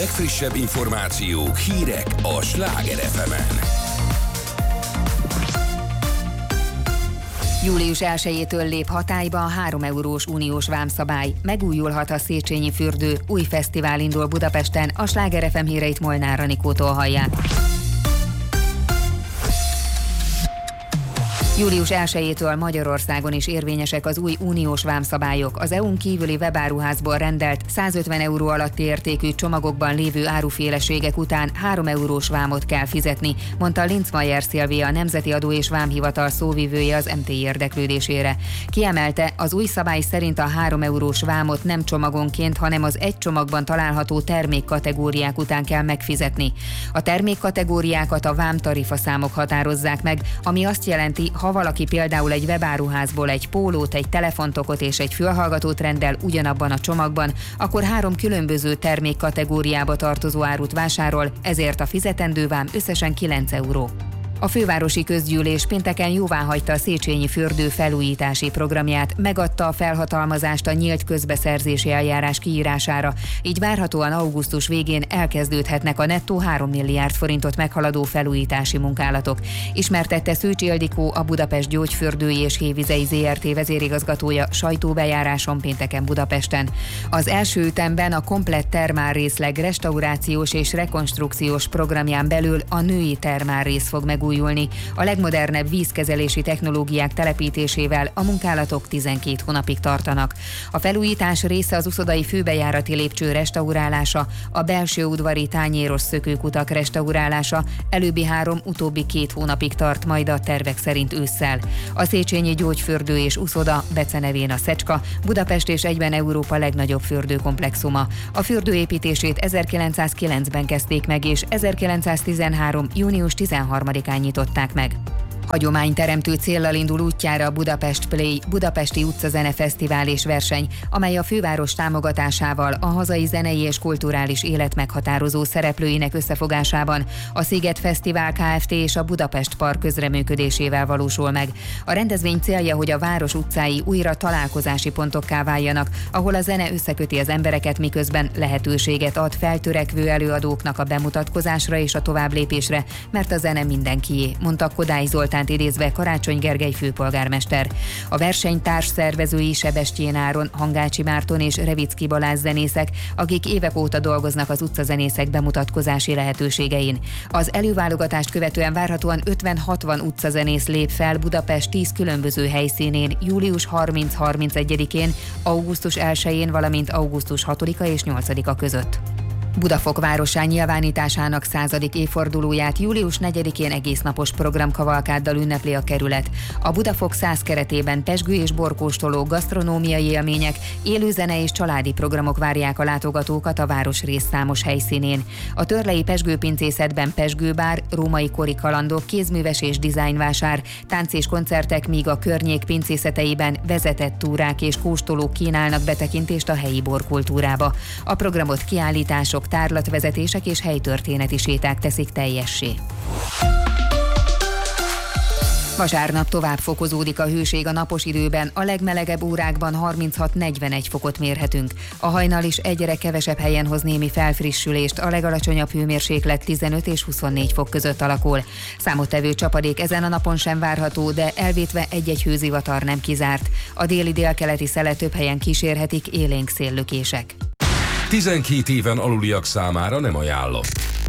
legfrissebb információk, hírek a Sláger FM-en. Július 1-től lép hatályba a 3 eurós uniós vámszabály. Megújulhat a Széchenyi fürdő, új fesztivál indul Budapesten, a Sláger FM híreit Molnár Anikótól hallják. Július 1-től Magyarországon is érvényesek az új uniós vámszabályok. Az EU-n kívüli webáruházból rendelt 150 euró alatti értékű csomagokban lévő áruféleségek után 3 eurós vámot kell fizetni, mondta Linzmeier Szilvia, a Nemzeti Adó és Vámhivatal szóvivője az MTI érdeklődésére. Kiemelte, az új szabály szerint a 3 eurós vámot nem csomagonként, hanem az egy csomagban található termékkategóriák után kell megfizetni. A termékkategóriákat a vámtarifaszámok határozzák meg, ami azt jelenti, ha valaki például egy webáruházból egy pólót, egy telefontokot és egy fülhallgatót rendel ugyanabban a csomagban, akkor 3 különböző termékkategóriába tartozó árut vásárol, ezért a fizetendő vám összesen 9 euró. A fővárosi közgyűlés pénteken jóváhagyta a Széchenyi fürdő felújítási programját, megadta a felhatalmazást a nyílt közbeszerzési eljárás kiírására, így várhatóan augusztus végén elkezdődhetnek a nettó 3 milliárd forintot meghaladó felújítási munkálatok. Ismertette Szűcs Ildikó, a Budapest Gyógyfürdői és Hévizei Zrt. Vezérigazgatója sajtóbejáráson pénteken Budapesten. Az első ütemben a komplett termálrészleg restaurációs és rekonstrukciós programján belül a női termálrész fog megújulni. A legmodernebb vízkezelési technológiák telepítésével a munkálatok 12 hónapig tartanak. A felújítás része az uszodai főbejárati lépcső restaurálása, a belső udvari tányéros szökőkutak restaurálása, előbbi 3, utóbbi 2 hónapig tart majd a tervek szerint ősszel. A Széchenyi Gyógyfürdő és uszoda, becenevén a Szecska, Budapest és egyben Európa legnagyobb fürdőkomplexuma. A fürdő építését 1909-ben kezdték meg, és 1913. június 13-án nyitották meg. Hagyományteremtő céllal indul útjára a Budapest Play Budapesti Utcazene Fesztivál és verseny, amely a főváros támogatásával a hazai zenei és kulturális élet meghatározó szereplőinek összefogásában a Sziget Fesztivál Kft. És a Budapest Park közreműködésével valósul meg. A rendezvény célja, hogy a város utcái újra találkozási pontokká váljanak, ahol a zene összeköti az embereket, miközben lehetőséget ad feltörekvő előadóknak a bemutatkozásra és a továbblépésre, mert a zene mindenkié, mondta Kodály Zoltánt idézve Karácsony Gergely főpolgármester. A verseny társszervezői Sebestyén Áron, Hangácsi Márton és Revicki Balázs zenészek, akik évek óta dolgoznak az utcazenészek bemutatkozási lehetőségein. Az előválogatást követően várhatóan 50-60 utcazenész lép fel Budapest 10 különböző helyszínén július 30-31-én, augusztus 1-én, valamint augusztus 6-a és 8-a között. Budafok városá nyilvánításának 100. évfordulóját július 4-én egésznapos programkavalkáddal ünnepli a kerület. A Budafok 100 keretében pezsgő és borkóstoló, gasztronómiai élmények, élőzene és családi programok várják a látogatókat a városrész számos helyszínén. A törlei pezsgőpincészetben pezsgőbár, római kori kalandok, kézműves és dizájnvásár, tánc és koncertek, míg a környék pincészeteiben vezetett túrák és kóstolók kínálnak betekintést a helyi borkultúrába. A programot kiállítások, tárlatvezetések és helytörténeti séták teszik teljessé. Vasárnap tovább fokozódik a hőség a napos időben, a legmelegebb órákban 36-41 fokot mérhetünk. A hajnal is egyre kevesebb helyen hoz némi felfrissülést, a legalacsonyabb hőmérséklet 15 és 24 fok között alakul. Számottevő csapadék ezen a napon sem várható, de elvétve egy-egy hőzivatar nem kizárt. A déli-délkeleti szelet több helyen kísérhetik élénk széllökések. 12 éven aluliak számára nem ajánlott.